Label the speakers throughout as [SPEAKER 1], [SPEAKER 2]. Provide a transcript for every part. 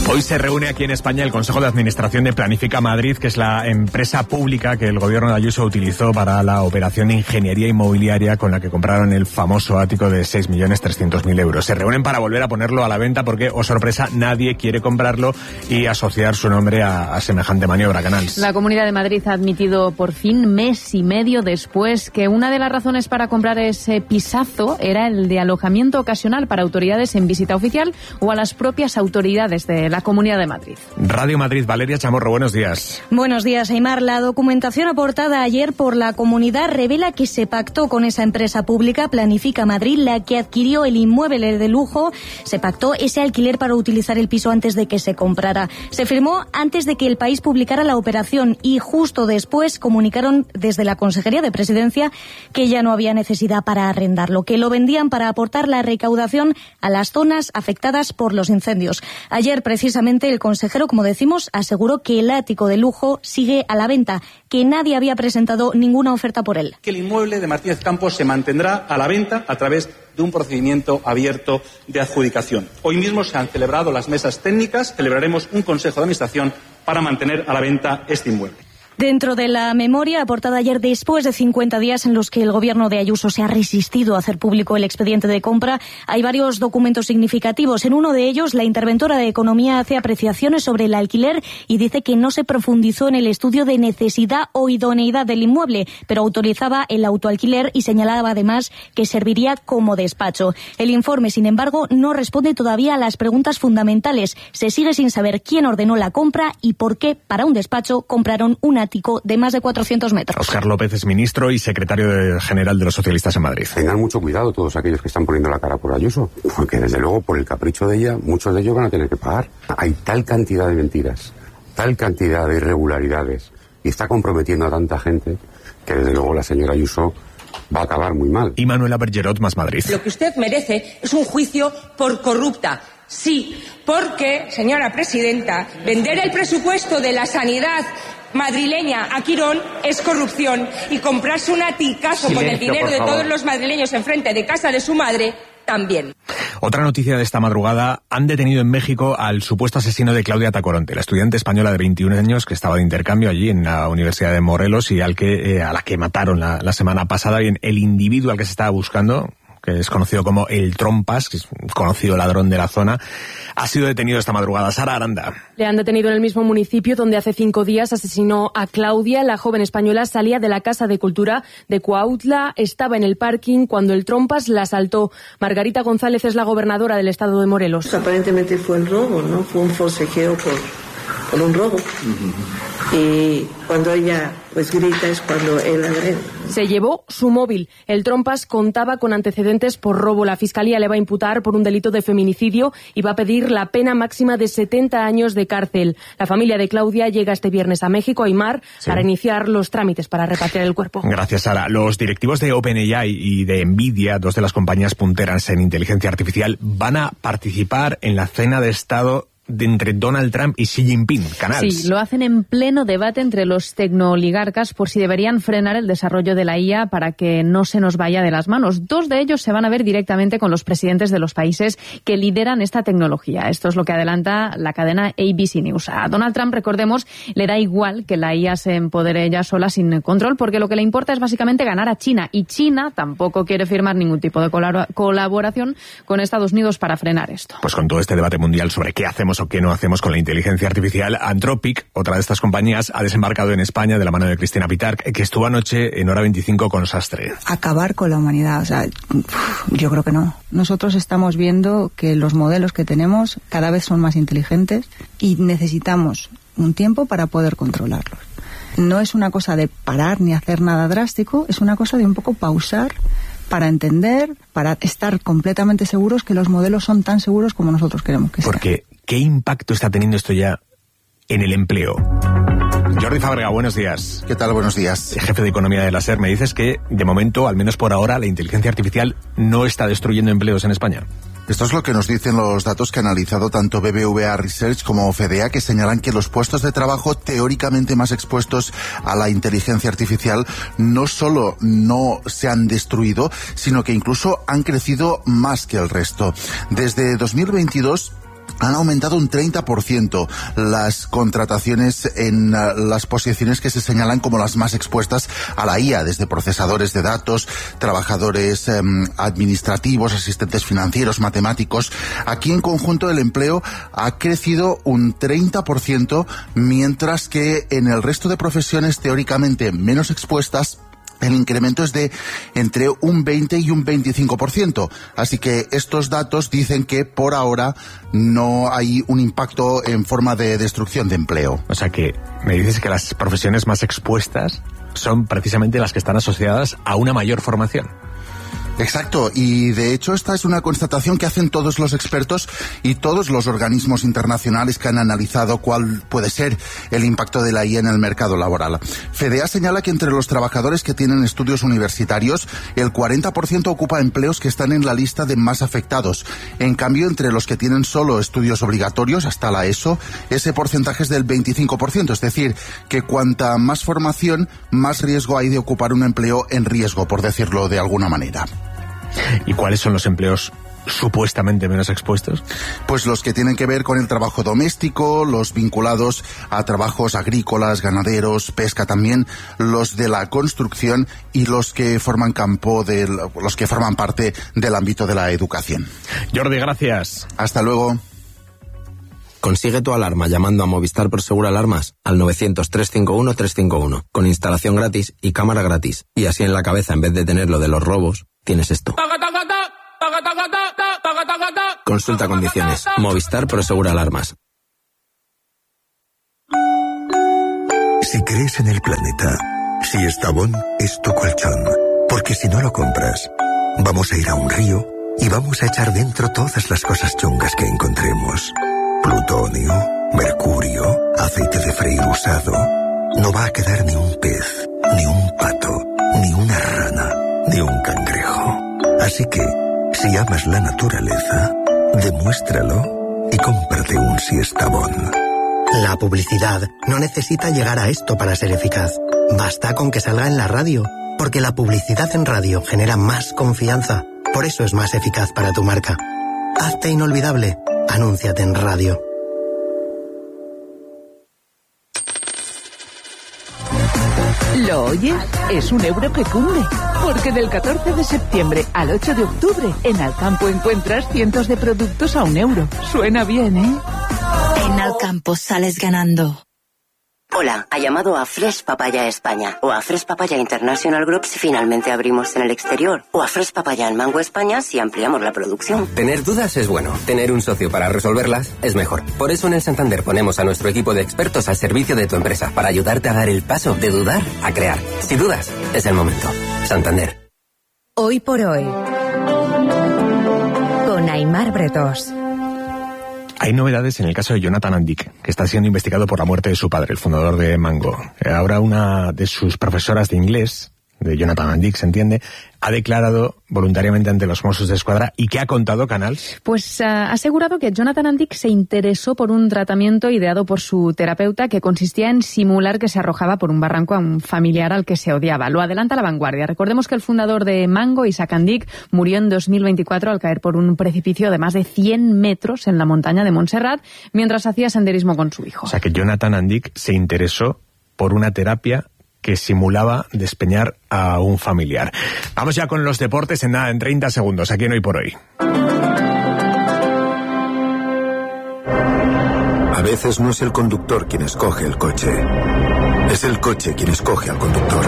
[SPEAKER 1] Hoy se reúne aquí en España el Consejo de Administración de Planifica Madrid, que es la empresa pública que el gobierno de Ayuso utilizó para la operación de ingeniería inmobiliaria con la que compraron el famoso ático de 6.300.000 euros. Se reúnen para volver a ponerlo a la venta porque, oh sorpresa, nadie quiere comprarlo y asociar su nombre a semejante maniobra, Canals.
[SPEAKER 2] La Comunidad de Madrid ha admitido por fin, mes y medio después, que una de las razones para comprar ese pisazo era el de alojamiento ocasional para autoridades en visita oficial o a las propias autoridades de la Comunidad de Madrid.
[SPEAKER 1] Radio Madrid, Valeria Chamorro, buenos días.
[SPEAKER 3] Buenos días, Aimar. La documentación aportada ayer por la Comunidad revela que se pactó con esa empresa pública, Planifica Madrid, la que adquirió el inmueble de lujo. Se pactó ese alquiler para utilizar el piso antes de que se comprara. Se firmó antes de que El País publicara la operación y justo después comunicaron desde la Consejería de Presidencia que ya no había necesidad para arrendarlo, que lo vendían para aportar la recaudación a las zonas afectadas por los incendios. Ayer, precisamente, el consejero, como decimos, aseguró que el ático de lujo sigue a la venta, que nadie había presentado ninguna oferta por él.
[SPEAKER 4] Que el inmueble de Martínez Campos se mantendrá a la venta a través de un procedimiento abierto de adjudicación. Hoy mismo se han celebrado las mesas técnicas, celebraremos un consejo de administración para mantener a la venta este inmueble.
[SPEAKER 3] Dentro de la memoria aportada ayer, después de 50 días en los que el gobierno de Ayuso se ha resistido a hacer público el expediente de compra, hay varios documentos significativos. En uno de ellos, la interventora de Economía hace apreciaciones sobre el alquiler y dice que no se profundizó en el estudio de necesidad o idoneidad del inmueble, pero autorizaba el autoalquiler y señalaba además que serviría como despacho. El informe, sin embargo, no responde todavía a las preguntas fundamentales. Se sigue sin saber quién ordenó la compra y por qué, para un despacho, compraron un ático de más de 400 metros.
[SPEAKER 1] Óscar López es ministro y secretario general de los socialistas en Madrid.
[SPEAKER 5] Tengan mucho cuidado todos aquellos que están poniendo la cara por Ayuso, porque desde luego por el capricho de ella, muchos de ellos van a tener que pagar. Hay tal cantidad de mentiras, tal cantidad de irregularidades, y está comprometiendo a tanta gente que desde luego la señora Ayuso va a acabar muy mal.
[SPEAKER 1] Y Manuela Bergerot, Más Madrid.
[SPEAKER 6] Lo que usted merece es un juicio por corrupta. Sí, porque, señora presidenta, vender el presupuesto de la sanidad madrileña a Quirón es corrupción y comprarse un aticazo con el dinero de todos los madrileños enfrente de casa de su madre también.
[SPEAKER 1] Otra noticia de esta madrugada: han detenido en México al supuesto asesino de Claudia Tacoronte, la estudiante española de 21 años que estaba de intercambio allí en la Universidad de Morelos y a la que mataron la semana pasada. Bien, el individuo al que se estaba buscando, que es conocido como el Trompas, que es un conocido ladrón de la zona, ha sido detenido esta madrugada. Sara Aranda.
[SPEAKER 7] Le han detenido en el mismo municipio donde hace 5 días asesinó a Claudia. La joven española salía de la Casa de Cultura de Cuautla, estaba en el parking cuando el Trompas la asaltó. Margarita González es la gobernadora del estado de Morelos.
[SPEAKER 8] Aparentemente fue el robo, ¿no? Fue un forcejeo por un robo. Y cuando ella grita es cuando él agrede.
[SPEAKER 7] Se llevó su móvil. El Trompas contaba con antecedentes por robo. La Fiscalía le va a imputar por un delito de feminicidio y va a pedir la pena máxima de 70 años de cárcel. La familia de Claudia llega este viernes a México, a Aimar, para iniciar los trámites para repatriar el cuerpo.
[SPEAKER 1] Gracias, Sara. Los directivos de OpenAI y de Nvidia, dos de las compañías punteras en inteligencia artificial, van a participar en la cena de Estado entre Donald Trump y Xi Jinping. Canals.
[SPEAKER 2] Sí, lo hacen en pleno debate entre los tecnooligarcas por si deberían frenar el desarrollo de la IA para que no se nos vaya de las manos. 2 de ellos se van a ver directamente con los presidentes de los países que lideran esta tecnología. Esto es lo que adelanta la cadena ABC News. A Donald Trump, recordemos, le da igual que la IA se empodere ella sola sin control, porque lo que le importa es básicamente ganar a China, y China tampoco quiere firmar ningún tipo de colaboración con Estados Unidos para frenar esto.
[SPEAKER 1] Pues con todo este debate mundial sobre qué hacemos o qué no hacemos con la inteligencia artificial, Anthropic, otra de estas compañías, ha desembarcado en España de la mano de Cristina Pitarch, que estuvo anoche en Hora 25 con Sastre.
[SPEAKER 9] Acabar con la humanidad, yo creo que no. Nosotros estamos viendo que los modelos que tenemos cada vez son más inteligentes y necesitamos un tiempo para poder controlarlos. No es una cosa de parar ni hacer nada drástico, es una cosa de un poco pausar para entender, para estar completamente seguros que los modelos son tan seguros como nosotros queremos que sean.
[SPEAKER 1] Porque, ¿qué impacto está teniendo esto ya en el empleo? Jordi Fábrega, buenos días.
[SPEAKER 10] ¿Qué tal? Buenos días.
[SPEAKER 1] Jefe de Economía de la SER, me dices que, de momento, al menos por ahora, la inteligencia artificial no está destruyendo empleos en España.
[SPEAKER 10] Esto es lo que nos dicen los datos que ha analizado tanto BBVA Research como FEDEA, que señalan que los puestos de trabajo teóricamente más expuestos a la inteligencia artificial no solo no se han destruido, sino que incluso han crecido más que el resto. Desde 2022, han aumentado un 30% las contrataciones en las posiciones que se señalan como las más expuestas a la IA, desde procesadores de datos, trabajadores administrativos, asistentes financieros, matemáticos. Aquí en conjunto el empleo ha crecido un 30%, mientras que en el resto de profesiones teóricamente menos expuestas el incremento es de entre un 20 y un 25%. Así que estos datos dicen que por ahora no hay un impacto en forma de destrucción de empleo.
[SPEAKER 1] O sea que me dices que las profesiones más expuestas son precisamente las que están asociadas a una mayor formación.
[SPEAKER 10] Exacto, y de hecho esta es una constatación que hacen todos los expertos y todos los organismos internacionales que han analizado cuál puede ser el impacto de la IA en el mercado laboral. FEDEA señala que entre los trabajadores que tienen estudios universitarios, el 40% ocupa empleos que están en la lista de más afectados. En cambio, entre los que tienen solo estudios obligatorios, hasta la ESO, ese porcentaje es del 25%, es decir, que cuanta más formación, más riesgo hay de ocupar un empleo en riesgo, por decirlo de alguna manera.
[SPEAKER 1] ¿Y cuáles son los empleos supuestamente menos expuestos?
[SPEAKER 10] Pues los que tienen que ver con el trabajo doméstico, los vinculados a trabajos agrícolas, ganaderos, pesca también, los de la construcción y los que forman parte del ámbito de la educación.
[SPEAKER 1] Jordi, gracias.
[SPEAKER 10] Hasta luego.
[SPEAKER 11] Consigue tu alarma llamando a Movistar Prosegur Alarmas al 900-351-351, con instalación gratis y cámara gratis. Y así en la cabeza, en vez de tener lo de los robos, tienes esto. Consulta condiciones. Movistar Prosegur Alarmas.
[SPEAKER 12] Si crees en el planeta, si Estavón es tu colchón, porque si no lo compras, vamos a ir a un río y vamos a echar dentro todas las cosas chungas que encontremos. Plutonio, mercurio, aceite de freír usado. No va a quedar ni un pez, ni un pato, ni una rana, ni un cangrejo. Así que, si amas la naturaleza, demuéstralo y cómprate un Siestabón.
[SPEAKER 13] La publicidad no necesita llegar a esto para ser eficaz. Basta con que salga en la radio, porque la publicidad en radio genera más confianza. Por eso es más eficaz para tu marca. Hazte inolvidable. Anúnciate en radio.
[SPEAKER 14] ¿Lo oyes? Es un euro que cunde. Porque del 14 de septiembre al 8 de octubre, en Alcampo encuentras cientos de productos a €1. Suena bien, ¿eh?
[SPEAKER 15] En Alcampo sales ganando.
[SPEAKER 16] Hola, ha llamado a Fresh Papaya España o a Fresh Papaya International Group si finalmente abrimos en el exterior o a Fresh Papaya en Mango España si ampliamos la producción.
[SPEAKER 17] Tener dudas es bueno, tener un socio para resolverlas es mejor. Por eso en el Santander ponemos a nuestro equipo de expertos al servicio de tu empresa para ayudarte a dar el paso de dudar a crear. Si dudas, es el momento. Santander.
[SPEAKER 18] Hoy por hoy, con Aimar Bretos.
[SPEAKER 1] Hay novedades en el caso de Jonathan Andic, que está siendo investigado por la muerte de su padre, el fundador de Mango. Ahora una de sus profesoras de inglés, de Jonathan Andic, se entiende, ha declarado voluntariamente ante los Mossos d'Esquadra. ¿Y qué ha contado Canals?
[SPEAKER 2] Pues ha asegurado que Jonathan Andic se interesó por un tratamiento ideado por su terapeuta que consistía en simular que se arrojaba por un barranco a un familiar al que se odiaba. Lo adelanta La Vanguardia. Recordemos que el fundador de Mango, Isaac Andic, murió en 2024 al caer por un precipicio de más de 100 metros en la montaña de Montserrat mientras hacía senderismo con su hijo.
[SPEAKER 1] O sea que Jonathan Andic se interesó por una terapia que simulaba despeñar a un familiar. Vamos ya con los deportes en 30 segundos, aquí en Hoy por Hoy.
[SPEAKER 12] A veces no es el conductor quien escoge el coche, es el coche quien escoge al conductor.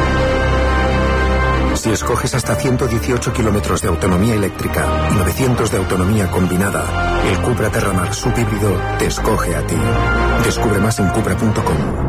[SPEAKER 12] Si escoges hasta 118 kilómetros de autonomía eléctrica y 900 de autonomía combinada, el Cupra Terramar subhíbrido te escoge a ti. Descubre más en cupra.com.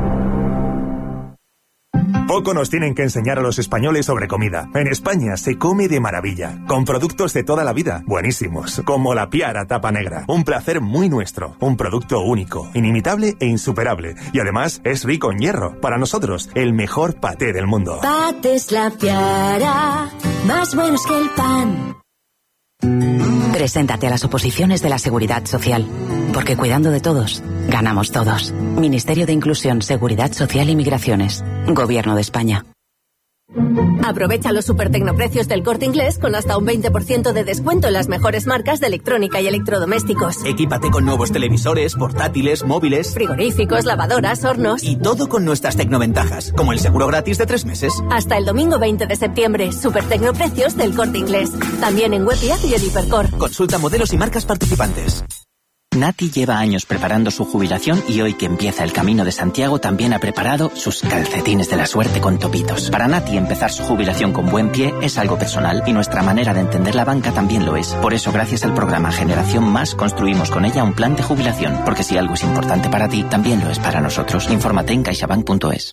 [SPEAKER 19] Poco nos tienen que enseñar a los españoles sobre comida. En España se come de maravilla, con productos de toda la vida, buenísimos, como la Piara Tapa Negra. Un placer muy nuestro, un producto único, inimitable e insuperable. Y además es rico en hierro. Para nosotros, el mejor paté del mundo.
[SPEAKER 20] Patés La Piara, más buenos que el pan. Preséntate a las oposiciones de la Seguridad Social, porque cuidando de todos, ganamos todos. Ministerio de Inclusión, Seguridad Social y Migraciones. Gobierno de España.
[SPEAKER 21] Aprovecha los supertecnoprecios del Corte Inglés con hasta un 20% de descuento en las mejores marcas de electrónica y electrodomésticos.
[SPEAKER 22] Equípate con nuevos televisores, portátiles, móviles,
[SPEAKER 21] frigoríficos, lavadoras, hornos.
[SPEAKER 22] Y todo con nuestras tecnoventajas, como el seguro gratis de 3 meses.
[SPEAKER 21] Hasta el domingo 20 de septiembre, supertecnoprecios del Corte Inglés. También en web y app y en Hipercor.
[SPEAKER 22] Consulta modelos y marcas participantes.
[SPEAKER 23] Nati lleva años preparando su jubilación y hoy que empieza el Camino de Santiago también ha preparado sus calcetines de la suerte con topitos. Para Nati empezar su jubilación con buen pie es algo personal y nuestra manera de entender la banca también lo es. Por eso gracias al programa Generación Más construimos con ella un plan de jubilación, porque si algo es importante para ti, también lo es para nosotros. Infórmate en caixabank.es.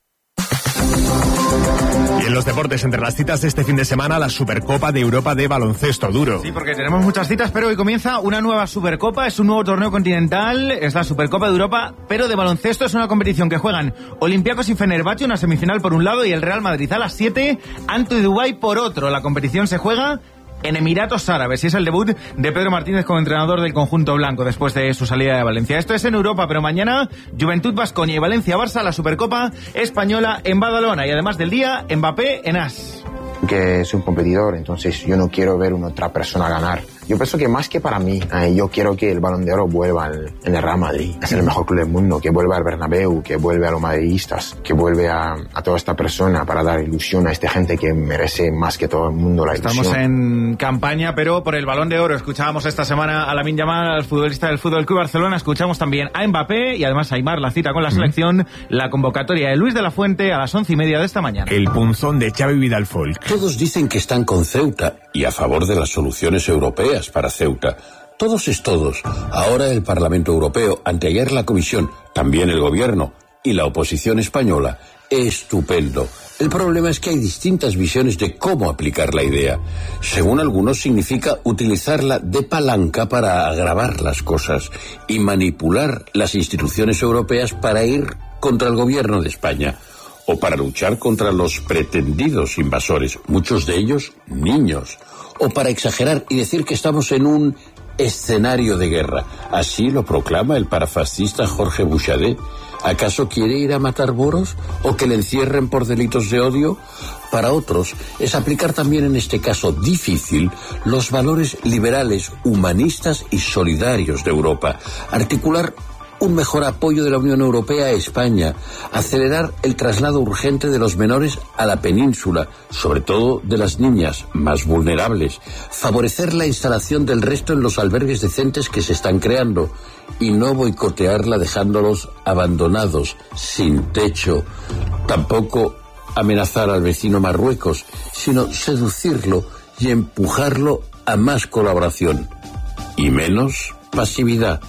[SPEAKER 1] Y en los deportes, entre las citas de este fin de semana, la Supercopa de Europa de baloncesto duro.
[SPEAKER 24] Sí, porque tenemos muchas citas, pero hoy comienza una nueva Supercopa, es un nuevo torneo continental, es la Supercopa de Europa, pero de baloncesto. Es una competición que juegan Olympiacos y Fenerbahce, una semifinal por un lado, y el Real Madrid a las 7, ante Dubái por otro. La competición se juega en Emiratos Árabes y es el debut de Pedro Martínez como entrenador del conjunto blanco después de su salida de Valencia. Esto es en Europa, pero mañana Juventud Baskonia y Valencia-Barça, la Supercopa española en Badalona, y además del día, Mbappé en As.
[SPEAKER 25] Que es un competidor, entonces yo no quiero ver una otra persona ganar. Yo pienso que más que para mí, yo quiero que el Balón de Oro vuelva en el Real Madrid. Es el mejor club del mundo, que vuelva al Bernabéu, que vuelva a los madridistas, que vuelve a toda esta persona para dar ilusión a esta gente que merece más que todo el mundo la ilusión.
[SPEAKER 24] Estamos en campaña, pero por el Balón de Oro. Escuchábamos esta semana a Lamine Yamal, al futbolista del Fútbol Club Barcelona. Escuchamos también a Mbappé y además a Aimar, la cita con la selección, la convocatoria de Luis de la Fuente a las 11:30 de esta mañana.
[SPEAKER 1] El punzón de Xavi Vidal-Folk.
[SPEAKER 26] Todos dicen que están con Ceuta y a favor de las soluciones europeas para Ceuta. Todos es todos. Ahora el Parlamento Europeo, anteayer la Comisión, también el Gobierno y la oposición española. Estupendo. El problema es que hay distintas visiones de cómo aplicar la idea. Según algunos, significa utilizarla de palanca para agravar las cosas y manipular las instituciones europeas para ir contra el Gobierno de España o para luchar contra los pretendidos invasores, muchos de ellos niños, o para exagerar y decir que estamos en un escenario de guerra. Así lo proclama el parafascista Jorge Bouchardet. ¿Acaso quiere ir a matar moros o que le encierren por delitos de odio? Para otros es aplicar también en este caso difícil los valores liberales, humanistas y solidarios de Europa, articular un mejor apoyo de la Unión Europea a España, acelerar el traslado urgente de los menores a la península, sobre todo de las niñas más vulnerables, favorecer la instalación del resto en los albergues decentes que se están creando y no boicotearla dejándolos abandonados, sin techo. Tampoco amenazar al vecino Marruecos, sino seducirlo y empujarlo a más colaboración y menos pasividad.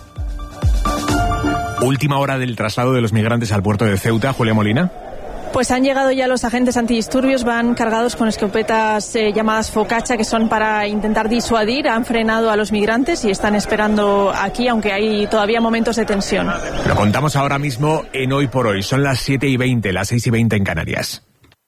[SPEAKER 1] Última hora del traslado de los migrantes al puerto de Ceuta, Julia Molina.
[SPEAKER 27] Pues han llegado ya los agentes antidisturbios, van cargados con escopetas llamadas Focaccia, que son para intentar disuadir. Han frenado a los migrantes y están esperando aquí, aunque hay todavía momentos de tensión.
[SPEAKER 1] Lo contamos ahora mismo en Hoy por Hoy. Son las 7:20, las 6:20 en Canarias.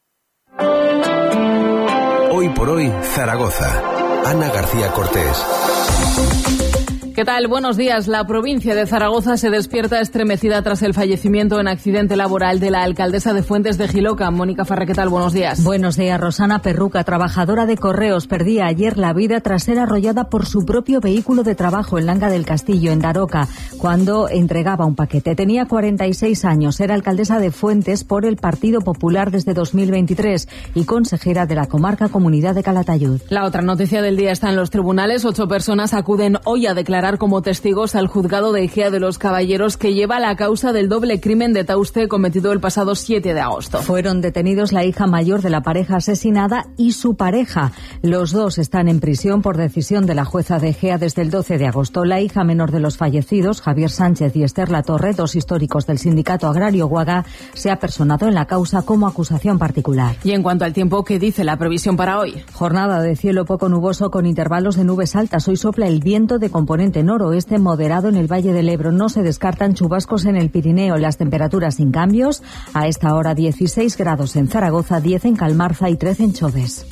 [SPEAKER 28] Hoy por Hoy, Zaragoza. Ana García Cortés.
[SPEAKER 2] ¿Qué tal? Buenos días. La provincia de Zaragoza se despierta estremecida tras el fallecimiento en accidente laboral de la alcaldesa de Fuentes de Jiloca. Mónica Farré, ¿qué tal? Buenos días.
[SPEAKER 29] Buenos días. Rosana Perruca, trabajadora de Correos, perdía ayer la vida tras ser arrollada por su propio vehículo de trabajo en Langa del Castillo, en Daroca, cuando entregaba un paquete. Tenía 46 años, era alcaldesa de Fuentes por el Partido Popular desde 2023 y consejera de la comarca Comunidad de Calatayud.
[SPEAKER 2] La otra noticia del día está en los tribunales. 8 personas acuden hoy a declarar como testigos al juzgado de Ejea de los Caballeros, que lleva la causa del doble crimen de Tauste cometido el pasado 7 de agosto.
[SPEAKER 29] Fueron detenidos la hija mayor de la pareja asesinada y su pareja. Los dos están en prisión por decisión de la jueza de Ejea desde el 12 de agosto. La hija menor de los fallecidos, Javier Sánchez y Esther Latorre, dos históricos del Sindicato Agrario Guaga, se ha personado en la causa como acusación particular.
[SPEAKER 2] Y en cuanto al tiempo, ¿qué dice la previsión para hoy?
[SPEAKER 29] Jornada de cielo poco nuboso con intervalos de nubes altas. Hoy sopla el viento de componente noroeste moderado en el Valle del Ebro. No se descartan chubascos en el Pirineo. Las temperaturas sin cambios. A esta hora 16 grados en Zaragoza, 10 en Calmarza y 13 en Choves.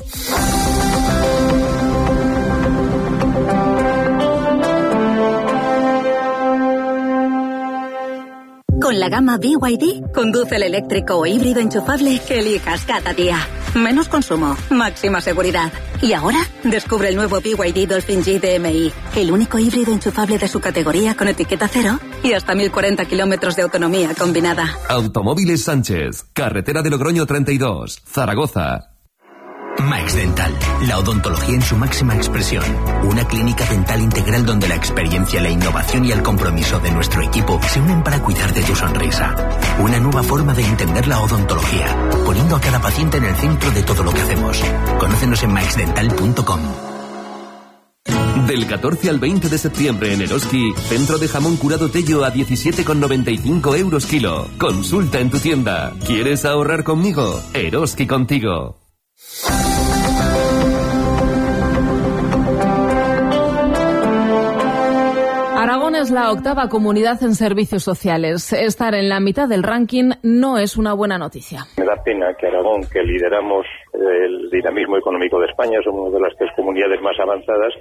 [SPEAKER 3] Con la gama BYD, conduce el eléctrico o híbrido enchufable que elijas cada día. Menos consumo, máxima seguridad. Y ahora, descubre el nuevo BYD Dolphin G DMI, el único híbrido enchufable de su categoría con etiqueta cero y hasta 1040 kilómetros de autonomía combinada.
[SPEAKER 4] Automóviles Sánchez, carretera de Logroño 32, Zaragoza.
[SPEAKER 5] Max Dental, la odontología en su máxima expresión. Una clínica dental integral donde la experiencia, la innovación y el compromiso de nuestro equipo se unen para cuidar de tu sonrisa. Una nueva forma de entender la odontología, poniendo a cada paciente en el centro de todo lo que hacemos. Conócenos en maxdental.com.
[SPEAKER 4] Del 14 al 20 de septiembre en Eroski, centro de jamón curado Tello a 17,95 euros kilo. Consulta en tu tienda. ¿Quieres ahorrar conmigo? Eroski contigo.
[SPEAKER 2] Aragón es la octava comunidad en servicios sociales. Estar en la mitad del ranking no es una buena noticia.
[SPEAKER 6] Me da pena que Aragón, que lideramos el dinamismo económico de España, somos una de las 3 comunidades más avanzadas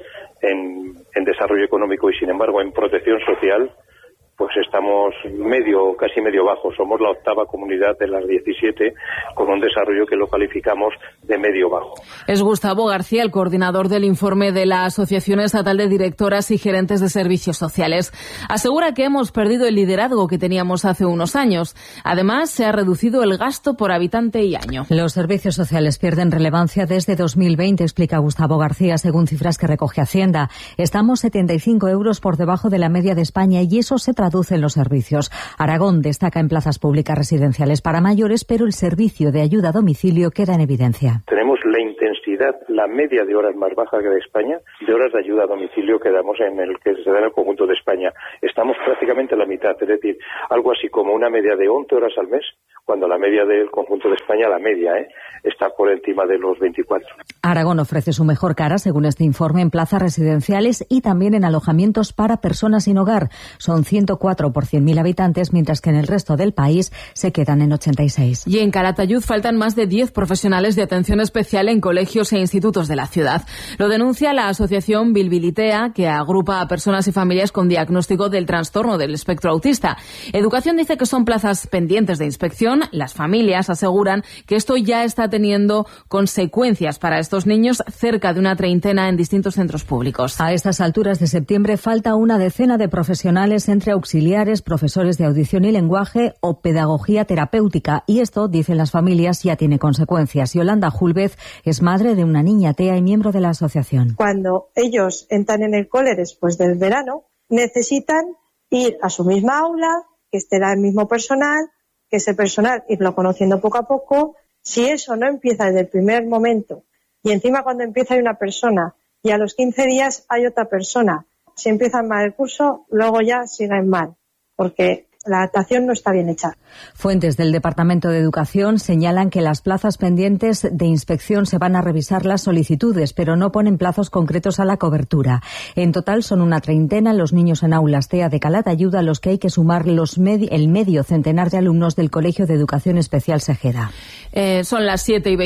[SPEAKER 6] en desarrollo económico y, sin embargo, en protección social, pues estamos casi medio bajo. Somos la octava comunidad de las 17 con un desarrollo que lo calificamos de medio bajo.
[SPEAKER 2] Es Gustavo García, el coordinador del informe de la Asociación Estatal de Directoras y Gerentes de Servicios Sociales. Asegura que hemos perdido el liderazgo que teníamos hace unos años. Además, se ha reducido el gasto por habitante y año.
[SPEAKER 29] Los servicios sociales pierden relevancia desde 2020, explica Gustavo García, según cifras que recoge Hacienda. Estamos 75 euros por debajo de la media de España y eso se traducen los servicios. Aragón destaca en plazas públicas residenciales para mayores, pero el servicio de ayuda a domicilio queda en evidencia.
[SPEAKER 6] Tenemos la intensidad, la media de horas más baja que de España, de horas de ayuda a domicilio que damos en el que se da en el conjunto de España. Estamos prácticamente a la mitad, es decir, algo así como una media de 11 horas al mes, cuando la media del conjunto de España, la media, está por encima de los 24.
[SPEAKER 29] Aragón ofrece su mejor cara, según este informe, en plazas residenciales y también en alojamientos para personas sin hogar. Son 104 por 100.000 habitantes, mientras que en el resto del país se quedan en 86.
[SPEAKER 2] Y en Calatayud faltan más de 10 profesionales de atención especial en colegios e institutos de la ciudad. Lo denuncia la asociación Bilbilitea, que agrupa a personas y familias con diagnóstico del trastorno del espectro autista. Educación dice que son plazas pendientes de inspección. Las familias aseguran que esto ya está teniendo consecuencias para estos niños, cerca de una treintena en distintos centros públicos.
[SPEAKER 29] A estas alturas de septiembre falta una decena de profesionales entre auxiliares, profesores de audición y lenguaje o pedagogía terapéutica. Y esto, dicen las familias, ya tiene consecuencias. Yolanda Julvez es madre de una niña TEA y miembro de la asociación.
[SPEAKER 7] Cuando ellos entran en el cole después del verano, necesitan ir a su misma aula, que esté el mismo personal, que ese personal irlo conociendo poco a poco. Si eso no empieza desde el primer momento, y encima cuando empieza hay una persona y a los 15 días hay otra persona, si empiezan mal el curso, luego ya siguen mal, porque la adaptación no está bien hecha.
[SPEAKER 29] Fuentes del Departamento de Educación señalan que las plazas pendientes de inspección se van a revisar las solicitudes, pero no ponen plazos concretos a la cobertura. En total son una treintena los niños en aulas TEA de Calatayud, a los que hay que sumar el medio centenar de alumnos del Colegio de Educación Especial Segeda.
[SPEAKER 2] Son las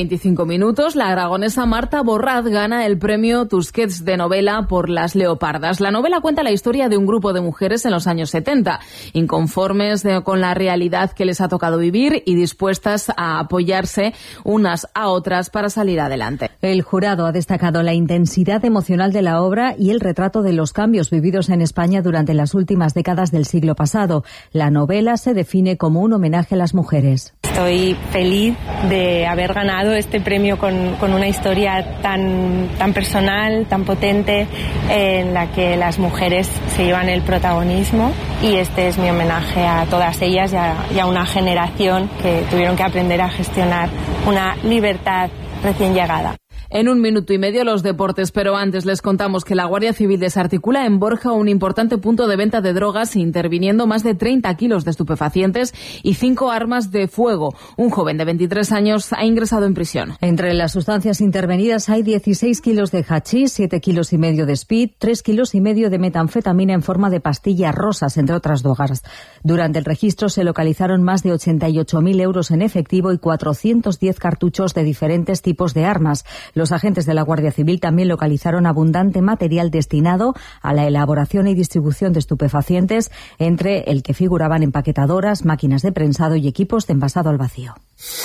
[SPEAKER 2] 7:25. La aragonesa Marta Borraz gana el premio Tusquets de novela por Las Leopardas. La novela cuenta la historia de un grupo de mujeres en los años 70, inconformes con la realidad que les ha tocado vivir y dispuestas a apoyarse unas a otras para salir adelante.
[SPEAKER 29] El jurado ha destacado la intensidad emocional de la obra y el retrato de los cambios vividos en España durante las últimas décadas del siglo pasado. La novela se define como un homenaje a las mujeres.
[SPEAKER 8] Estoy feliz de haber ganado este premio con una historia tan personal, tan potente, en la que las mujeres se llevan el protagonismo, y este es mi homenaje a todas ellas y a una generación que tuvieron que aprender a gestionar una libertad recién llegada.
[SPEAKER 2] En 1 minuto y medio los deportes, pero antes les contamos que la Guardia Civil desarticula en Borja un importante punto de venta de drogas, interviniendo más de 30 kilos de estupefacientes y 5 armas de fuego. Un joven de 23 años ha ingresado en prisión.
[SPEAKER 29] Entre las sustancias intervenidas hay 16 kilos de hachís, 7 kilos y medio de speed, 3 kilos y medio de metanfetamina en forma de pastillas rosas, entre otras drogas. Durante el registro se localizaron más de 88.000 euros en efectivo y 410 cartuchos de diferentes tipos de armas. Los Los agentes de la Guardia Civil también localizaron abundante material destinado a la elaboración y distribución de estupefacientes, entre el que figuraban empaquetadoras, máquinas de prensado y equipos de envasado al vacío.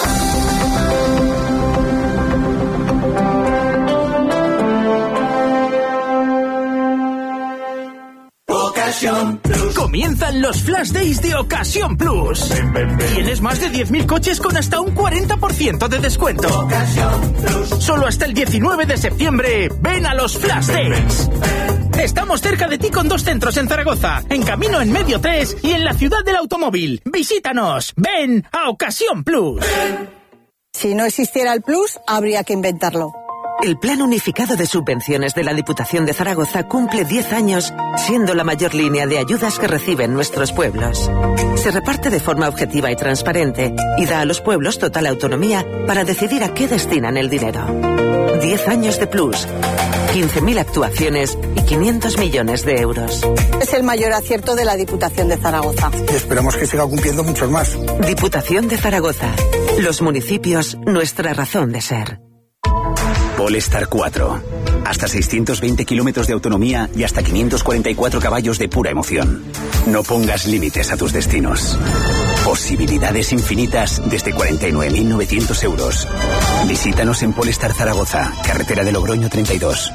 [SPEAKER 9] Comienzan los Flash Days de Ocasión Plus. Tienes más de 10.000 coches con hasta un 40% de descuento. Solo hasta el 19 de septiembre, ven a los Flash Days. Estamos cerca de ti con 2 centros en Zaragoza, en Camino en Medio 3 y en la Ciudad del Automóvil. Visítanos. Ven a Ocasión Plus.
[SPEAKER 10] Si no existiera el Plus, habría que inventarlo.
[SPEAKER 11] El Plan Unificado de Subvenciones de la Diputación de Zaragoza cumple 10 años, siendo la mayor línea de ayudas que reciben nuestros pueblos. Se reparte de forma objetiva y transparente y da a los pueblos total autonomía para decidir a qué destinan el dinero. 10 años de Plus, 15.000 actuaciones y 500 millones de euros.
[SPEAKER 10] Es el mayor acierto de la Diputación de Zaragoza.
[SPEAKER 13] Y esperamos que siga cumpliendo muchos más.
[SPEAKER 11] Diputación de Zaragoza. Los municipios, nuestra razón de ser.
[SPEAKER 14] Polestar 4. Hasta 620 kilómetros de autonomía y hasta 544 caballos de pura emoción. No pongas límites a tus destinos. Posibilidades infinitas desde 49.900 euros. Visítanos en Polestar Zaragoza, carretera de Logroño 32.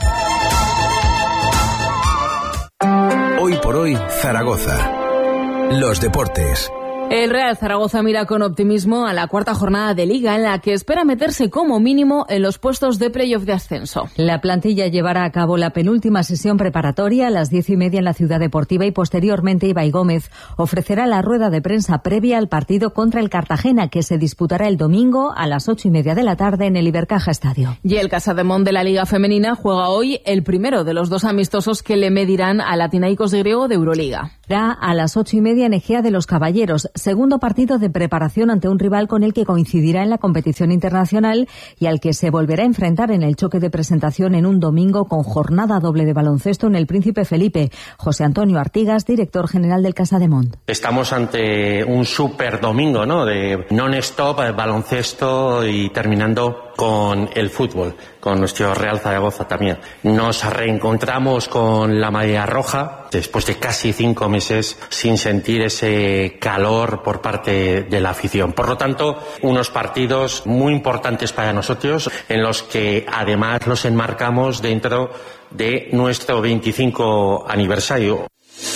[SPEAKER 28] Hoy por hoy, Zaragoza. Los deportes.
[SPEAKER 2] El Real Zaragoza mira con optimismo a la 4ª jornada de Liga, en la que espera meterse como mínimo en los puestos de playoff de ascenso.
[SPEAKER 29] La plantilla llevará a cabo la penúltima sesión preparatoria a las 10:30 en la Ciudad Deportiva y posteriormente Ibai Gómez ofrecerá la rueda de prensa previa al partido contra el Cartagena, que se disputará el domingo a las 8:30 de la tarde en el Ibercaja Estadio.
[SPEAKER 2] Y el Casademont de la Liga Femenina juega hoy el primero de los 2 amistosos que le medirán a la Tinaikos de Griego de Euroliga.
[SPEAKER 29] A las 8:30 en Egea de los Caballeros, segundo partido de preparación ante un rival con el que coincidirá en la competición internacional y al que se volverá a enfrentar en el choque de presentación en un domingo con jornada doble de baloncesto en el Príncipe Felipe. José Antonio Artigas, director general del Casademont.
[SPEAKER 15] Estamos ante un super domingo, ¿no? De non-stop, baloncesto y terminando con el fútbol, con nuestro Real Zaragoza también. Nos reencontramos con la marea roja después de casi 5 meses sin sentir ese calor por parte de la afición. Por lo tanto, unos partidos muy importantes para nosotros, en los que además los enmarcamos dentro de nuestro 25 aniversario.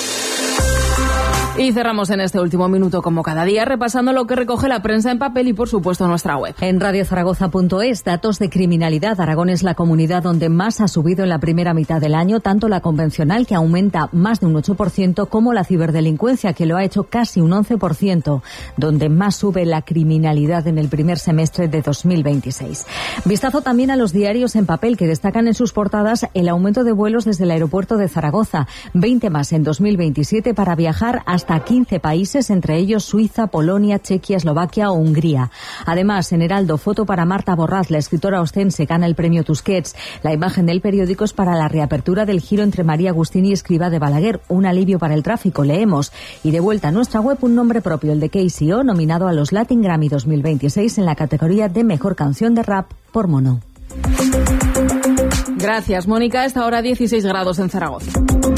[SPEAKER 2] Y cerramos en este último minuto, como cada día, repasando lo que recoge la prensa en papel y, por supuesto, nuestra web.
[SPEAKER 29] En radiozaragoza.es, datos de criminalidad. Aragón es la comunidad donde más ha subido en la primera mitad del año, tanto la convencional, que aumenta más de un 8%, como la ciberdelincuencia, que lo ha hecho casi un 11%, donde más sube la criminalidad en el primer semestre de 2026. Vistazo también a los diarios en papel, que destacan en sus portadas el aumento de vuelos desde el aeropuerto de Zaragoza, 20 más en 2027 para viajar hasta 15 países, entre ellos Suiza, Polonia, Chequia, Eslovaquia o Hungría. Además, en Heraldo, foto para Marta Borraz, la escritora ostense, gana el premio Tusquets. La imagen del periódico es para la reapertura del giro entre María Agustini y Escrivá de Balaguer, un alivio para el tráfico, leemos. Y de vuelta a nuestra web, un nombre propio, el de KCO, nominado a los Latin Grammy 2026 en la categoría de Mejor Canción de Rap por Mono.
[SPEAKER 2] Gracias, Mónica. Esta hora 16 grados en Zaragoza.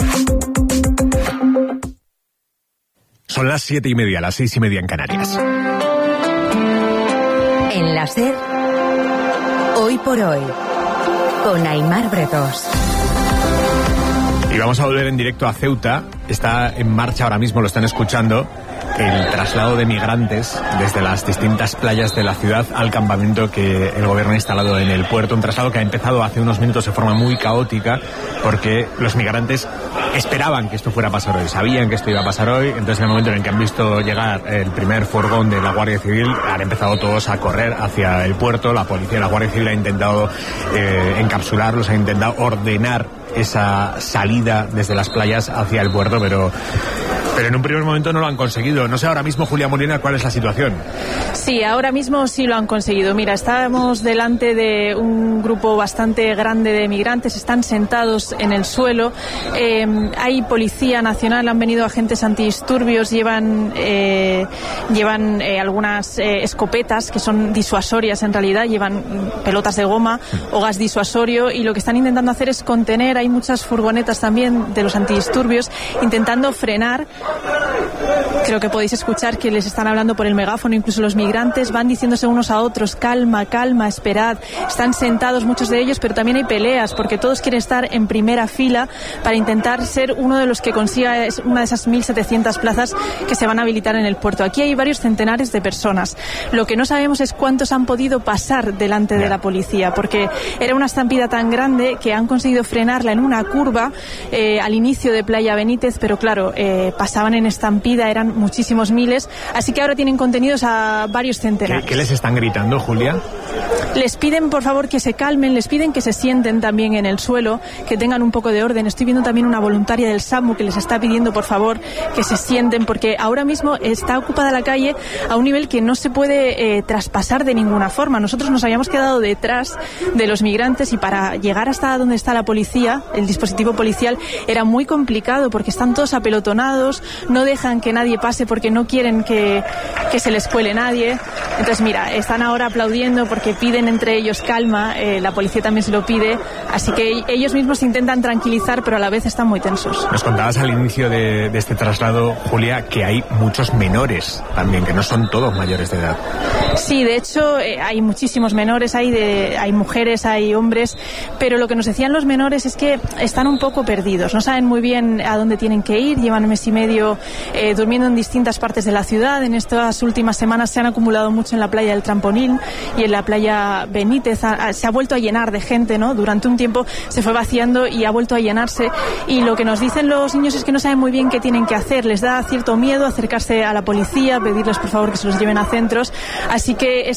[SPEAKER 1] Son las 7:30, las 6:30 en Canarias.
[SPEAKER 21] En la SER, Hoy por Hoy, con Aimar Bretos.
[SPEAKER 1] Y vamos a volver en directo a Ceuta. Está en marcha ahora mismo, lo están escuchando, el traslado de migrantes desde las distintas playas de la ciudad al campamento que el gobierno ha instalado en el puerto. Un traslado que ha empezado hace unos minutos de forma muy caótica, porque los migrantes esperaban que esto fuera a pasar hoy, sabían que esto iba a pasar hoy. Entonces, en el momento en el que han visto llegar el primer furgón de la Guardia Civil, han empezado todos a correr hacia el puerto. La policía de la Guardia Civil ha intentado encapsularlos, ha intentado ordenar esa salida desde las playas hacia el puerto, pero Pero en un primer momento no lo han conseguido. No sé ahora mismo, Julia Molina, cuál es la situación.
[SPEAKER 27] Sí, ahora mismo sí lo han conseguido. Mira, estábamos delante de un grupo bastante grande de migrantes, están sentados en el suelo. Hay policía nacional, han venido agentes antidisturbios, llevan algunas escopetas que son disuasorias en realidad, llevan pelotas de goma o gas disuasorio, y lo que están intentando hacer es contener. Hay muchas furgonetas también de los antidisturbios intentando frenar. Creo que podéis escuchar que les están hablando por el megáfono, incluso los migrantes van diciéndose unos a otros: calma, calma, esperad. Están sentados muchos de ellos, pero también hay peleas porque todos quieren estar en primera fila para intentar ser uno de los que consiga una de esas 1.700 plazas que se van a habilitar en el puerto. Aquí hay varios centenares de personas. Lo que no sabemos es cuántos han podido pasar delante de la policía, porque era una estampida tan grande que han conseguido frenarla en una curva al inicio de Playa Benítez, pero claro, pasaban en estampida, eran muchísimos miles, así que ahora tienen contenidos a varios centenares.
[SPEAKER 1] ¿Qué les están gritando, Julia?
[SPEAKER 27] Les piden, por favor, que se calmen, les piden que se sienten también en el suelo, que tengan un poco de orden. Estoy viendo también una voluntaria del SAMU que les está pidiendo, por favor, que se sienten, porque ahora mismo está ocupada la calle a un nivel que no se puede traspasar de ninguna forma. Nosotros nos habíamos quedado detrás de los migrantes y para llegar hasta donde está la policía, el dispositivo policial, era muy complicado porque están todos apelotonados, no dejan que nadie pase porque no quieren que se les cuele nadie. Entonces, mira, están ahora aplaudiendo porque piden entre ellos calma, la policía también se lo pide, así que ellos mismos se intentan tranquilizar, pero a la vez están muy tensos.
[SPEAKER 1] Nos contabas al inicio de este traslado, Julia, que hay muchos menores también, que no son todos mayores de edad.
[SPEAKER 27] Sí, de hecho, hay muchísimos menores, hay mujeres, hay hombres, pero lo que nos decían los menores es que están un poco perdidos, no saben muy bien a dónde tienen que ir, llevan un mes y medio durmiendo en distintas partes de la ciudad. En estas últimas semanas se han acumulado mucho en la playa del Trampolín y en la playa Benítez. Se ha vuelto a llenar de gente, ¿no? Durante un tiempo se fue vaciando y ha vuelto a llenarse, y lo que nos dicen los niños es que no saben muy bien qué tienen que hacer. Les da cierto miedo acercarse a la policía, pedirles por favor que se los lleven a centros, así que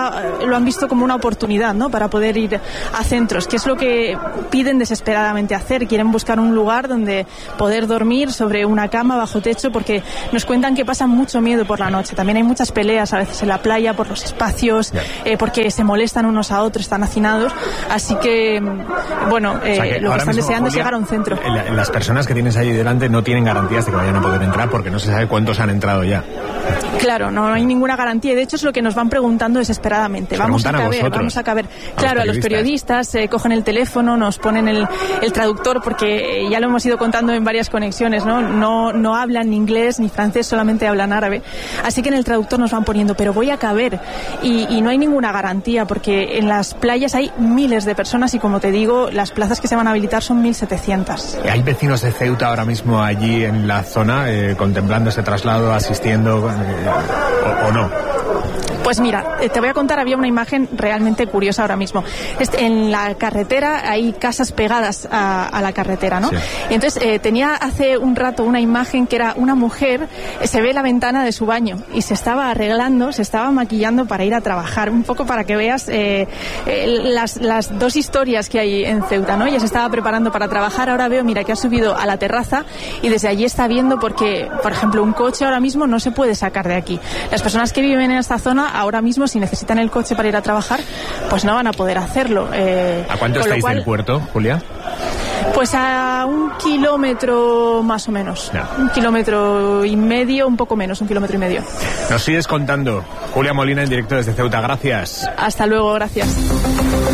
[SPEAKER 27] lo han visto como una oportunidad, ¿no?, para poder ir a centros, que es lo que piden desesperadamente hacer. Quieren buscar un lugar donde poder dormir sobre una cama bajo techo, porque nos cuentan que pasan mucho miedo por la noche. También hay muchas peleas a veces en la playa por los espacios, porque se molestan unos a otros, están hacinados, así que bueno, lo que están deseando, Julia, es llegar a un centro.
[SPEAKER 1] Las personas que tienes ahí delante no tienen garantías de que vayan a poder entrar, porque no se sabe cuántos han entrado ya.
[SPEAKER 27] Claro, no hay ninguna garantía, y de hecho es lo que nos van preguntando desesperadamente. Vamos a caber. Claro, a los periodistas cogen el teléfono, nos ponen el traductor, porque ya lo hemos ido contando en varias conexiones, no hablan ni inglés ni francés, solamente hablan árabe, así que en el traductor nos van poniendo, pero voy a caber, y no hay ninguna garantía, porque en las playas hay miles de personas y, como te digo, las plazas que se van a habilitar son 1.700.
[SPEAKER 1] ¿Hay vecinos de Ceuta ahora mismo allí en la zona contemplando ese traslado, asistiendo o no?
[SPEAKER 27] Pues mira, te voy a contar, había una imagen realmente curiosa ahora mismo. En la carretera hay casas pegadas a la carretera, ¿no? Sí. Entonces tenía hace un rato una imagen que era una mujer, se ve la ventana de su baño y se estaba arreglando, se estaba maquillando para ir a trabajar, un poco para que veas las dos historias que hay en Ceuta, ¿no? Ella se estaba preparando para trabajar, ahora veo, mira, que ha subido a la terraza y desde allí está viendo, porque, por ejemplo, un coche ahora mismo no se puede sacar de aquí. Las personas que viven en esta zona ahora mismo, si necesitan el coche para ir a trabajar, pues no van a poder hacerlo.
[SPEAKER 1] ¿A cuánto estáis del puerto, Julia?
[SPEAKER 27] Pues a 1 kilómetro más o menos. No. 1,5 kilómetros, un poco menos, 1,5 kilómetros.
[SPEAKER 1] Nos sigues contando. Julia Molina, en directo desde Ceuta. Gracias.
[SPEAKER 27] Hasta luego, gracias.